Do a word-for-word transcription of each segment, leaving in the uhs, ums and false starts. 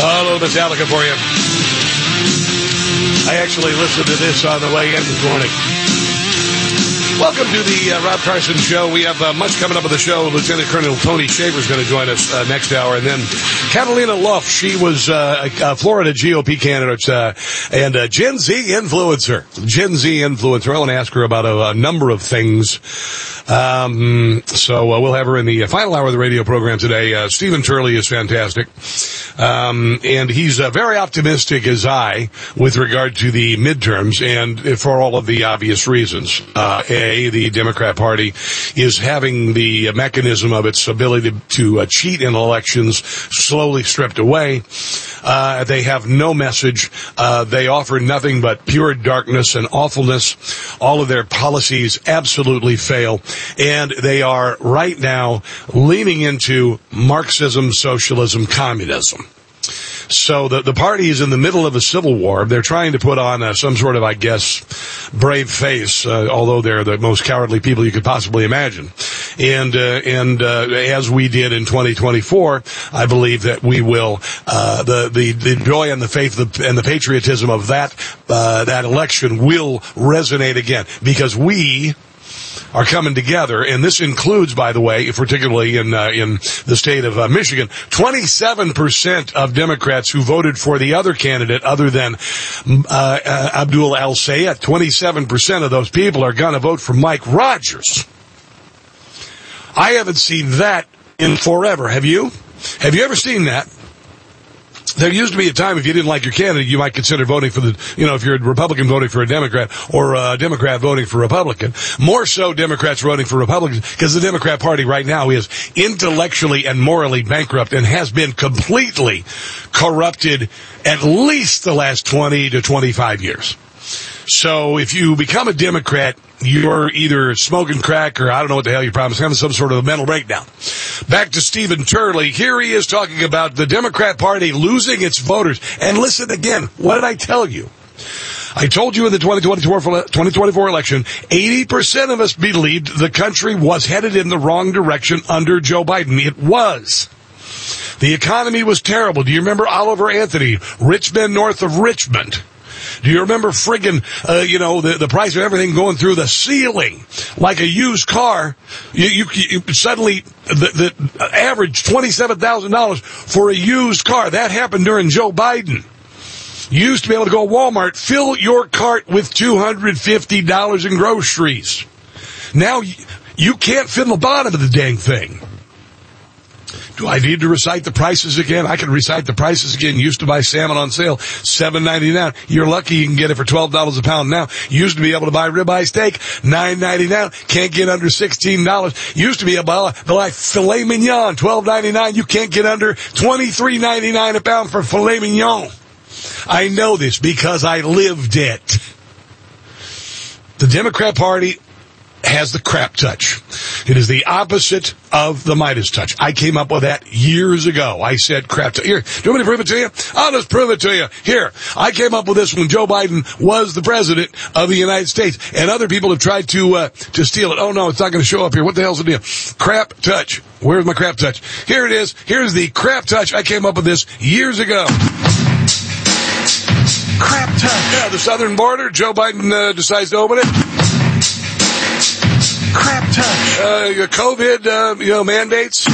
A little Metallica for you. I actually listened to this on the way in this morning. Welcome to the uh, Rob Carson Show. We have uh, much coming up on the show. Lieutenant Colonel Tony Shaver is going to join us uh, next hour. And then Catalina Luff, she was uh, a Florida G O P candidate uh, and a Gen Z influencer. Gen Z influencer. I want to ask her about a, a number of things. Um, so uh, we'll have her in the final hour of the radio program today. Uh, Stephen Turley is fantastic. Um, and he's uh, very optimistic as I with regard to the midterms and for all of the obvious reasons. Uh, A, the Democrat Party is having the mechanism of its ability to, to uh, cheat in elections slowly stripped away. Uh, they have no message. Uh, they offer nothing but pure darkness and awfulness. All of their policies absolutely fail. And they are right now leaning into Marxism, socialism, communism. So the, the party is in the middle of a civil war. They're trying to put on uh, some sort of, I guess, brave face, uh, although they're the most cowardly people you could possibly imagine. And, uh, and, uh, as we did in twenty twenty-four, I believe that we will, uh, the, the, the joy and the faith and the patriotism of that, uh, that election will resonate again because we are coming together, and this includes, by the way, particularly in uh, in the state of uh, Michigan, twenty-seven percent of Democrats who voted for the other candidate other than uh, uh, Abdul El-Sayed, twenty-seven percent of those people are going to vote for Mike Rogers. I haven't seen that in forever. Have you? Have you ever seen that? There used to be a time if you didn't like your candidate, you might consider voting for the, you know, if you're a Republican voting for a Democrat or a Democrat voting for a Republican. More so Democrats voting for Republicans because the Democrat Party right now is intellectually and morally bankrupt and has been completely corrupted at least the last twenty to twenty-five years. So if you become a Democrat, you're either smoking crack or I don't know what the hell your problem is, having some sort of a mental breakdown. Back to Stephen Turley. Here he is talking about the Democrat Party losing its voters. And listen again, what did I tell you? I told you in the twenty twenty-four election, eighty percent of us believed the country was headed in the wrong direction under Joe Biden. It was. The economy was terrible. Do you remember Oliver Anthony, rich men north of Richmond? Do you remember friggin', uh, you know, the, the price of everything going through the ceiling like a used car? You, you, you suddenly, the, the average twenty-seven thousand dollars for a used car. That happened during Joe Biden. You used to be able to go to Walmart, fill your cart with two hundred fifty dollars in groceries. Now you, you can't fill the bottom of the dang thing. Do I need to recite the prices again? I can recite the prices again. Used to buy salmon on sale, seven ninety-nine. You're lucky you can get it for twelve dollars a pound now. Used to be able to buy ribeye steak, nine ninety-nine. Can't get under sixteen dollars. Used to be able to buy filet mignon, twelve ninety-nine. You can't get under twenty-three ninety-nine a pound for filet mignon. I know this because I lived it. The Democrat Party has the crap touch. It is the opposite of the Midas touch. I came up with that years ago. I said crap touch. Here, do you want me to prove it to you? I'll just prove it to you. Here, I came up with this when Joe Biden was the president of the United States, and other people have tried to uh, to steal it. Oh, no, it's not going to show up here. What the hell's the deal? Crap touch. Where's my crap touch? Here it is. Here's the crap touch. I came up with this years ago. Crap touch. Yeah, the southern border. Joe Biden uh, decides to open it. Crap touch. Uh, COVID, uh, you know, mandates.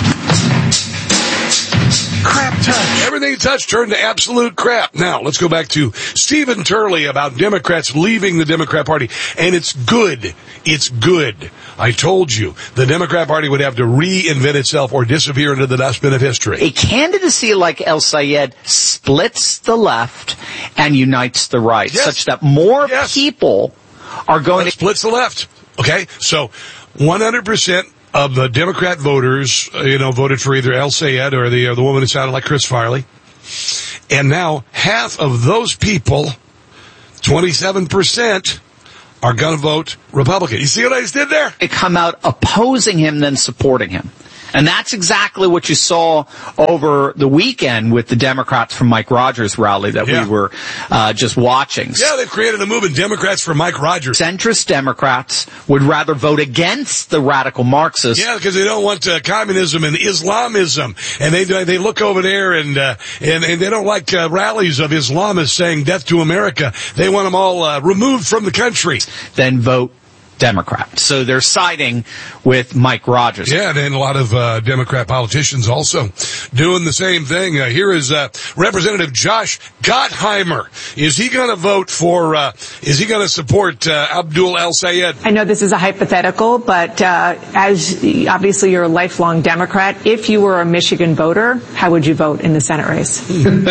Crap touch. Everything you touch turned to absolute crap. Now, let's go back to Stephen Turley about Democrats leaving the Democrat Party. And it's good. It's good. I told you the Democrat Party would have to reinvent itself or disappear into the dustbin of history. A candidacy like El-Sayed splits the left and unites the right, yes. Such that more yes. people are going it to... Splits the left. Okay, so one hundred percent of the Democrat voters, uh, you know, voted for either El-Sayed or the, or the woman who sounded like Chris Farley. And now half of those people, twenty-seven percent, are going to vote Republican. You see what I just did there? They come out opposing him, then supporting him. And that's exactly what you saw over the weekend with the Democrats from Mike Rogers' rally that yeah. we were uh, just watching. Yeah, they've created a movement, Democrats for Mike Rogers. Centrist Democrats would rather vote against the radical Marxists. Yeah, because they don't want uh, communism and Islamism. And they they look over there and uh, and, and they don't like uh, rallies of Islamists saying death to America. They want them all uh, removed from the country. Then vote Democrat. So they're siding with Mike Rogers. Yeah, and a lot of uh, Democrat politicians also doing the same thing. Uh, here is uh, Representative Josh Gottheimer. Is he going to vote for, uh, is he going to support uh, Abdul El-Sayed? I know this is a hypothetical, but uh, as obviously you're a lifelong Democrat, if you were a Michigan voter, how would you vote in the Senate race?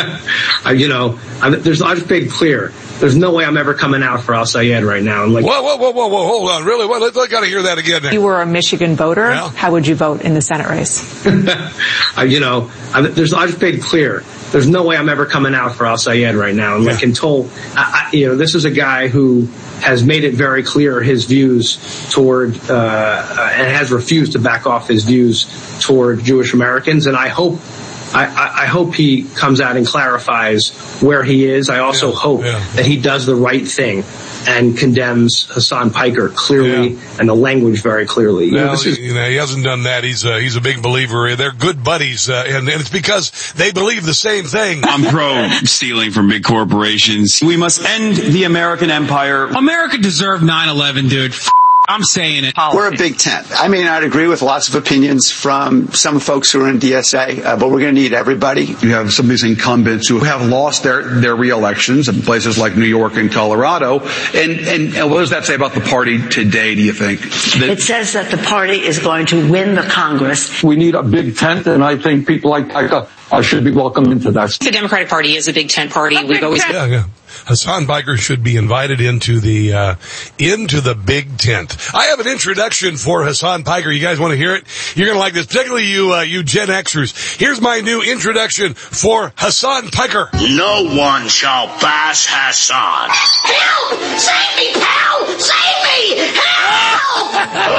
you know, I, there's, I've made clear. There's no way I'm ever coming out for El-Sayed right now. I'm like, whoa, whoa, whoa, whoa, whoa, hold on, really? Well, I got to hear that again. If you were a Michigan voter, yeah. how would you vote in the Senate race? I, you know, I, there's, I've made clear. There's no way I'm ever coming out for El-Sayed right now. I'm yeah. like, told, I, I, you know, this is a guy who has made it very clear his views toward, uh, uh, and has refused to back off his views toward Jewish Americans. And I hope. I, I hope he comes out and clarifies where he is. I also yeah, hope yeah. that he does the right thing and condemns Hassan Piker clearly yeah. and the language very clearly. You well, know, this is, you know, he hasn't done that. He's a, he's a big believer. They're good buddies, uh, and, and it's because they believe the same thing. I'm pro stealing from big corporations. We must end the American empire. America deserved nine eleven, dude. F- I'm saying it. We're a big tent. I may not agree with lots of opinions from some folks who are in D S A, uh, but we're going to need everybody. You have some of these incumbents who have lost their, their re-elections in places like New York and Colorado. And, and, and what does that say about the party today, do you think? That it says that the party is going to win the Congress. We need a big tent, and I think people like Piker uh, should be welcomed into that. The Democratic Party is a big tent party. A We've always... Yeah, yeah. Hassan Piker should be invited into the uh, into the big tent. I have an introduction for Hassan Piker. You guys want to hear it? You're going to like this, particularly you uh, you Gen Xers. Here's my new introduction for Hassan Piker. No one shall pass Hassan. Help! Save me, pal! Save me! Help!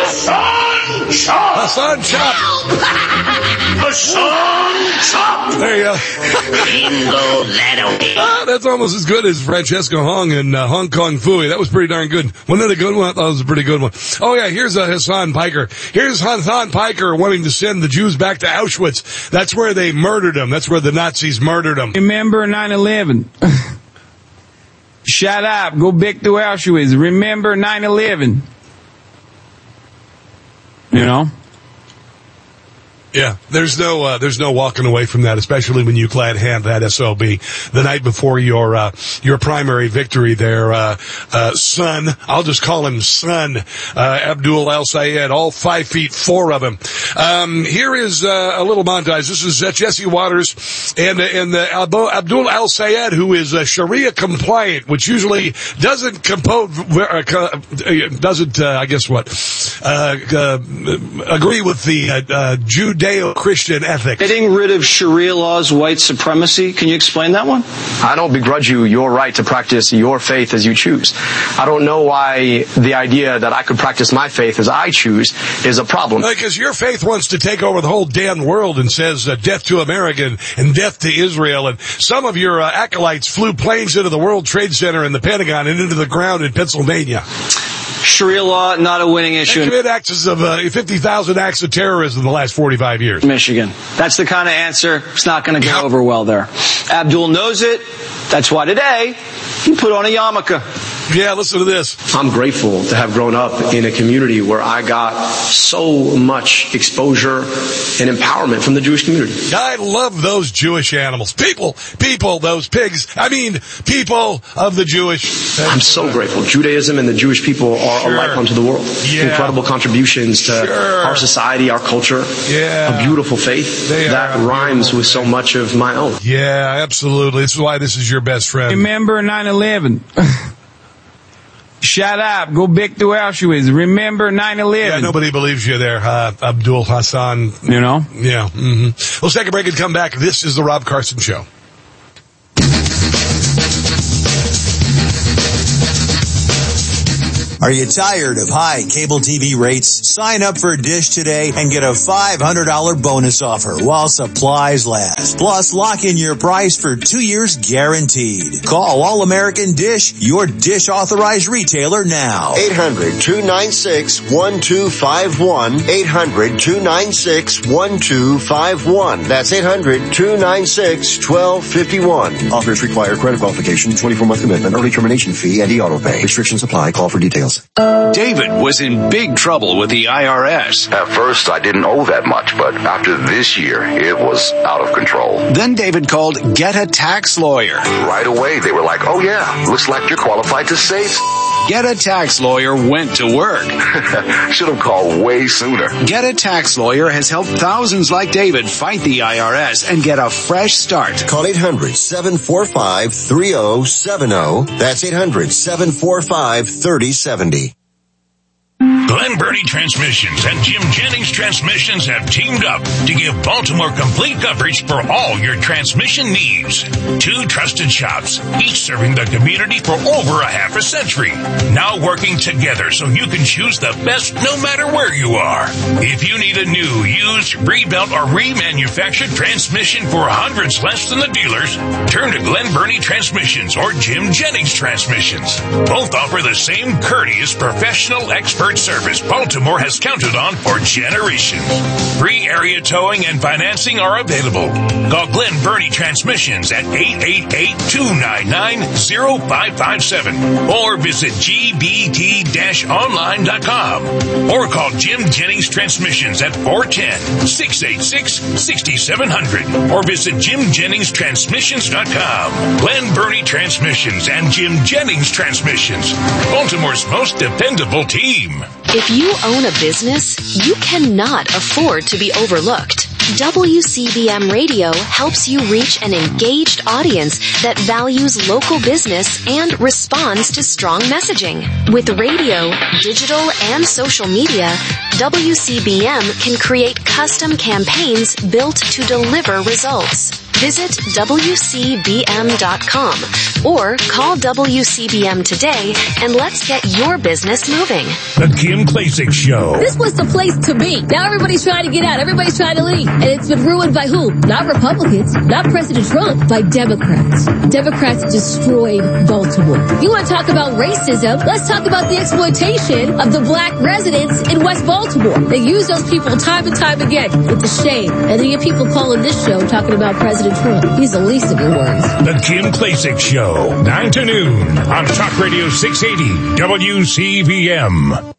Hassan Chop! Hassan Chop! Hassan Chop! There you go. Bingo that way. Ah, that's almost as good as Francesca Hong and uh, Hong Kong Phooey. That was pretty darn good. Wasn't that a good one? I thought it was a pretty good one. Oh, yeah, here's uh, Hassan Piker. Here's Hassan Piker wanting to send the Jews back to Auschwitz. That's where they murdered them. That's where the Nazis murdered them. Remember nine eleven. Shut up. Go back to Auschwitz. Remember nine eleven. You know? Yeah, there's no uh, there's no walking away from that, especially when you glad hand that S L B the night before your uh, your primary victory there, uh, uh, son. I'll just call him son, uh, Abdul El-Sayed, all five feet four of him. Um, here is uh, a little montage. This is uh, Jesse Waters and uh, and the Abdul El-Sayed, who is uh, Sharia compliant, which usually doesn't compose uh, doesn't uh, I guess what uh, uh, agree with the uh, uh, Jude. Judeo-Christian ethics. Getting rid of Sharia law's white supremacy. Can you explain that one? I don't begrudge you your right to practice your faith as you choose. I don't know why the idea that I could practice my faith as I choose is a problem. Because your faith wants to take over the whole damn world and says uh, death to America and death to Israel. And some of your uh, acolytes flew planes into the World Trade Center and the Pentagon and into the ground in Pennsylvania. Sharia law, not a winning issue. They commit acts of uh, fifty thousand acts of terrorism in the last forty-five years. Michigan. That's the kind of answer. It's not going to go over well there. Abdul knows it. That's why today he put on a yarmulke. Yeah, listen to this. I'm grateful to have grown up in a community where I got so much exposure and empowerment from the Jewish community. I love those Jewish animals. People, people, those pigs. I mean, people of the Jewish. I'm so grateful. Judaism and the Jewish people are sure. a lifeline to the world. Yeah. Incredible contributions to sure. our society, our culture. Yeah. A beautiful faith they that rhymes with so much of my own. Yeah, absolutely. This is why this is your best friend. Remember nine eleven. Shut up. Go back to Auschwitz. Remember nine eleven. Yeah, nobody believes you there, uh, Abdul Hassan. You know? Yeah. Mm-hmm. Let's take a break and come back. This is the Rob Carson Show. Are you tired of high cable T V rates? Sign up for Dish today and get a five hundred dollars bonus offer while supplies last. Plus, lock in your price for two years guaranteed. Call All American Dish, your Dish authorized retailer now. eight hundred, two nine six, one two five one. eight hundred, two nine six, one two five one. That's eight hundred, two nine six, one two five one. Offers require credit qualification, twenty-four month commitment, early termination fee, and e-auto pay. Restrictions apply. Call for details. David was in big trouble with the I R S. At first, I didn't owe that much, but after this year, it was out of control. Then David called Get a Tax Lawyer. Right away, they were like, oh yeah, looks like you're qualified to save. Get a Tax Lawyer went to work. Should have called way sooner. Get a Tax Lawyer has helped thousands like David fight the I R S and get a fresh start. Call eight hundred, seven four five, three oh seven oh. That's eight hundred, seven four five, three oh seven oh. Glen Burnie Transmissions and Jim Jennings Transmissions have teamed up to give Baltimore complete coverage for all your transmission needs. Two trusted shops, each serving the community for over a half a century. Now working together so you can choose the best no matter where you are. If you need a new, used, rebuilt, or remanufactured transmission for hundreds less than the dealers, turn to Glen Burnie Transmissions or Jim Jennings Transmissions. Both offer the same courteous, professional, expert service Baltimore has counted on for generations. Free area towing and financing are available. Call Glen Burnie Transmissions at eight eight eight, two nine nine, zero five five seven or visit G B T online dot com or call Jim Jennings Transmissions at four one zero, six eight six, six seven zero zero or visit Jim Jennings Transmissions dot com. Glen Burnie Transmissions and Jim Jennings Transmissions, Baltimore's most dependable team. If you own a business, you cannot afford to be overlooked. W C B M Radio helps you reach an engaged audience that values local business and responds to strong messaging. With radio, digital, and social media, W C B M can create custom campaigns built to deliver results. Visit W C B M dot com or call W C B M today and let's get your business moving. The Kim Klacik Show. This was the place to be. Now everybody's trying to get out. Everybody's trying to leave. And it's been ruined by who? Not Republicans. Not President Trump. By Democrats. Democrats destroyed Baltimore. You want to talk about racism? Let's talk about the exploitation of the black residents in West Baltimore. They use those people time and time again with the shame. And then you get people calling this show talking about President Trump. He's the least of your worries. The Kim Klacik Show, nine to noon on Talk Radio six eighty W C B M.